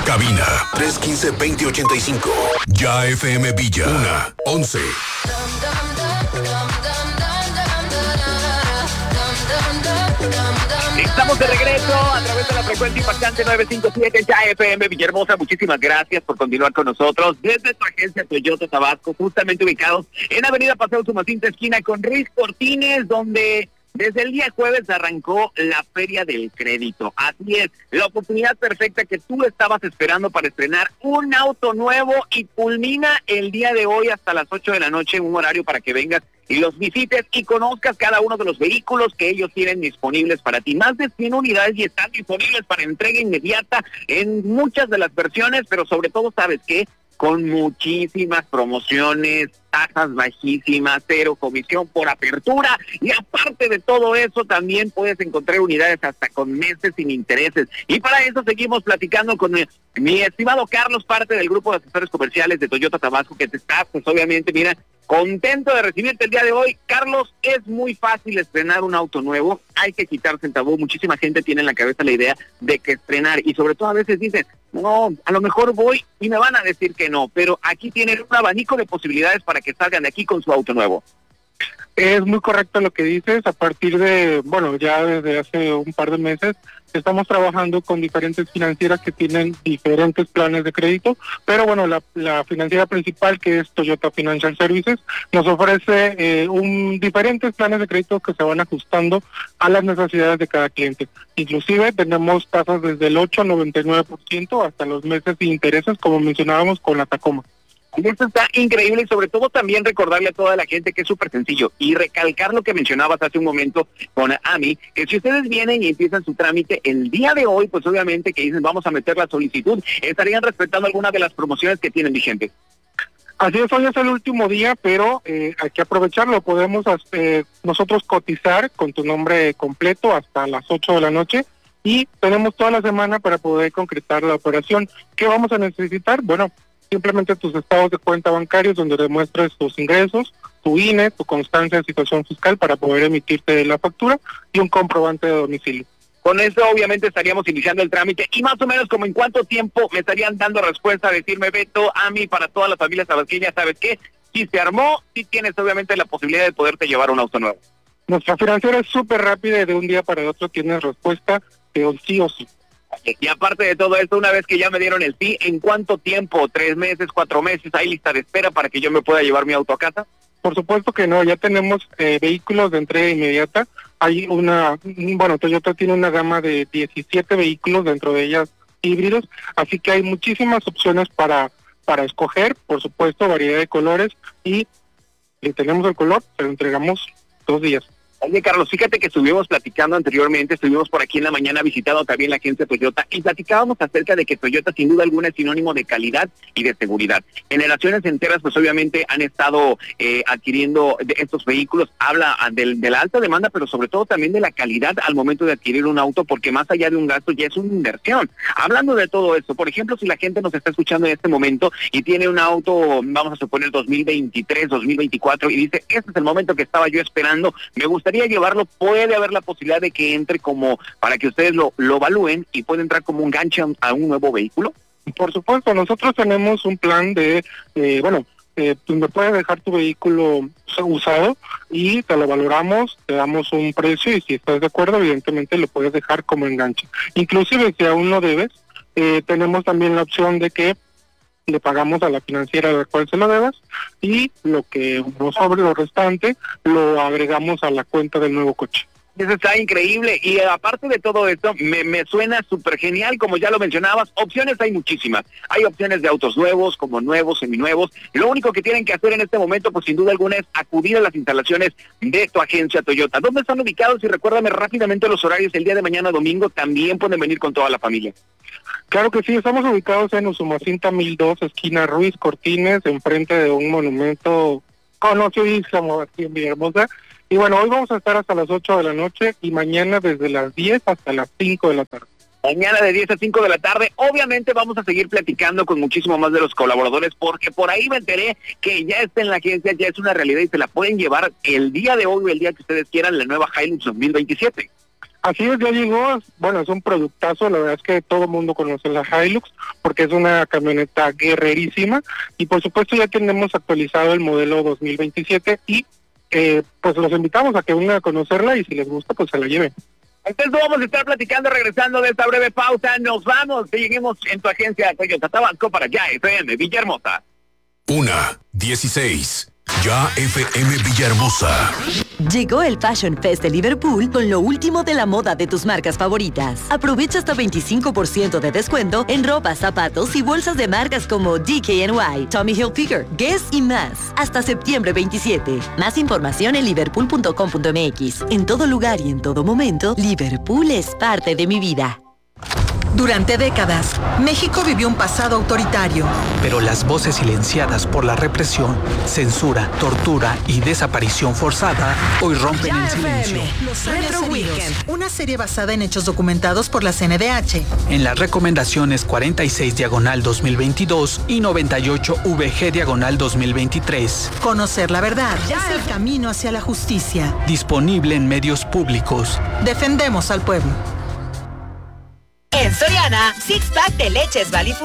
Cabina 315-2085. Ya FM Villa 1-11. Estamos de regreso a través de la frecuencia impactante 957 ya FM Villahermosa. Muchísimas gracias por continuar con nosotros desde tu agencia Toyota Tabasco, justamente ubicados en Avenida Paseo Sumacinta, esquina con Ruiz Cortines, donde desde el día jueves arrancó la Feria del Crédito. Así es, la oportunidad perfecta que tú estabas esperando para estrenar un auto nuevo y culmina el día de hoy hasta las 8 de la noche, un horario para que vengas y los visites y conozcas cada uno de los vehículos que ellos tienen disponibles para ti. Más de 100 unidades y están disponibles para entrega inmediata en muchas de las versiones, pero sobre todo, ¿sabes qué? Con muchísimas promociones, tasas bajísimas, 0 comisión por apertura, y aparte de todo eso también puedes encontrar unidades hasta con meses sin intereses. Y para eso seguimos platicando con mi estimado Carlos, parte del grupo de asesores comerciales de Toyota Tabasco, que te está, pues obviamente, mira, contento de recibirte el día de hoy. Carlos, es muy fácil estrenar un auto nuevo, hay que quitarse el tabú. Muchísima gente tiene en la cabeza la idea de que estrenar, y sobre todo a veces dicen, no, a lo mejor voy y me van a decir que no, pero aquí tienen un abanico de posibilidades para que salgan de aquí con su auto nuevo. Es muy correcto lo que dices. A partir de, ya desde hace un par de meses, estamos trabajando con diferentes financieras que tienen diferentes planes de crédito, pero la financiera principal, que es Toyota Financial Services, nos ofrece diferentes planes de crédito que se van ajustando a las necesidades de cada cliente. Inclusive tenemos tasas desde el 8 al 99% hasta los meses sin intereses, como mencionábamos con la Tacoma. Esto está increíble, y sobre todo también recordarle a toda la gente que es súper sencillo y recalcar lo que mencionabas hace un momento con Ami, que si ustedes vienen y empiezan su trámite el día de hoy, pues obviamente que dicen vamos a meter la solicitud, estarían respetando algunas de las promociones que tienen vigentes. Así es, hoy es el último día, pero hay que aprovecharlo. Podemos nosotros cotizar con tu nombre completo hasta las 8 de la noche, y tenemos toda la semana para poder concretar la operación. ¿Qué vamos a necesitar? Simplemente tus estados de cuenta bancarios donde demuestres tus ingresos, tu INE, tu constancia de situación fiscal para poder emitirte la factura, y un comprobante de domicilio. Con eso obviamente estaríamos iniciando el trámite, y más o menos como en cuánto tiempo me estarían dando respuesta a decirme, Beto, Ami, para todas las familias tabasqueñas, ¿sabes qué? Si se armó, si tienes obviamente la posibilidad de poderte llevar un auto nuevo. Nuestra financiera es súper rápida, y de un día para el otro tienes respuesta de sí o sí. Y aparte de todo esto, una vez que ya me dieron el sí, ¿en cuánto tiempo? ¿3 meses, 4 meses? ¿Hay lista de espera para que yo me pueda llevar mi auto a casa? Por supuesto que no, ya tenemos vehículos de entrega inmediata. Hay Toyota tiene una gama de 17 vehículos, dentro de ellas híbridos, así que hay muchísimas opciones para escoger, por supuesto, variedad de colores, y tenemos el color, te lo entregamos 2 días. Oye, Carlos, fíjate que estuvimos platicando anteriormente, estuvimos por aquí en la mañana visitando también la agencia Toyota, y platicábamos acerca de que Toyota sin duda alguna es sinónimo de calidad y de seguridad. Generaciones enteras pues obviamente han estado adquiriendo estos vehículos. Habla de la alta demanda, pero sobre todo también de la calidad al momento de adquirir un auto, porque más allá de un gasto ya es una inversión. Hablando de todo esto, por ejemplo, si la gente nos está escuchando en este momento y tiene un auto, vamos a suponer 2023, 2024, y dice, este es el momento que estaba yo esperando, me gustaría llevarlo, puede haber la posibilidad de que entre como para que ustedes lo evalúen y puede entrar como un gancho a un nuevo vehículo. Por supuesto, nosotros tenemos un plan de, tú me puedes dejar tu vehículo usado y te lo valoramos, te damos un precio, y si estás de acuerdo, evidentemente lo puedes dejar como enganche. Inclusive si aún no debes, tenemos también la opción de que le pagamos a la financiera a la cual se lo debas, y lo que nos sobre, lo restante, lo agregamos a la cuenta del nuevo coche. Eso está increíble, y aparte de todo esto, me suena súper genial, como ya lo mencionabas, opciones hay muchísimas. Hay opciones de autos nuevos, como nuevos, seminuevos. Lo único que tienen que hacer en este momento, pues sin duda alguna, es acudir a las instalaciones de tu agencia Toyota. ¿Dónde están ubicados? Y recuérdame rápidamente los horarios. El día de mañana domingo también pueden venir con toda la familia. Claro que sí, estamos ubicados en Usumacinta 1002, esquina Ruiz Cortines, enfrente de un monumento conocidísimo aquí en Villahermosa. Y hoy vamos a estar hasta las 8 de la noche, y mañana desde las 10 hasta las 5 de la tarde. Mañana de 10 a 5 de la tarde. Obviamente vamos a seguir platicando con muchísimo más de los colaboradores, porque por ahí me enteré que ya está en la agencia, ya es una realidad, y se la pueden llevar el día de hoy o el día que ustedes quieran, la nueva Hilux 2027. Así es, ya llegó, bueno, es un productazo, la verdad es que todo el mundo conoce la Hilux porque es una camioneta guerrerísima y por supuesto ya tenemos actualizado el modelo 2027 y pues los invitamos a que vengan a conocerla y si les gusta pues se la lleven. Entonces vamos a estar platicando regresando de esta breve pausa, nos vamos, seguimos en tu agencia Toyota Tabasco para Ya FM Villahermosa. 1:16. Ya FM Villahermosa. Llegó el Fashion Fest de Liverpool con lo último de la moda de tus marcas favoritas. Aprovecha hasta 25% de descuento en ropa, zapatos y bolsas de marcas como DKNY, Tommy Hilfiger, Guess y más. Hasta septiembre 27. Más información en liverpool.com.mx. En todo lugar y en todo momento, Liverpool es parte de mi vida. Durante décadas, México vivió un pasado autoritario. Pero las voces silenciadas por la represión, censura, tortura y desaparición forzada hoy rompen el silencio. Los Retro Weekend, una serie basada en hechos documentados por la CNDH. En las recomendaciones 46/2022 y 98/VG/2023. Conocer la verdad es el camino hacia la justicia. Disponible en medios públicos. Defendemos al pueblo. En Soriana, Six Pack de leches Valley